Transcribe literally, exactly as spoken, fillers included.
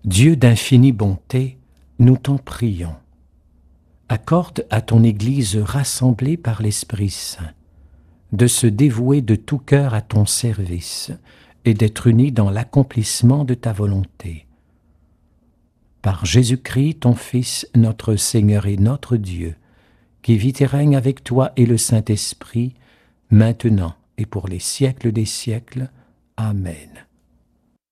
Dieu d'infinie bonté, nous t'en prions. Accorde à ton Église rassemblée par l'Esprit Saint de se dévouer de tout cœur à ton service et d'être unie dans l'accomplissement de ta volonté. Par Jésus-Christ, ton Fils, notre Seigneur et notre Dieu, qui vit et règne avec toi et le Saint-Esprit, maintenant et pour les siècles des siècles. Amen.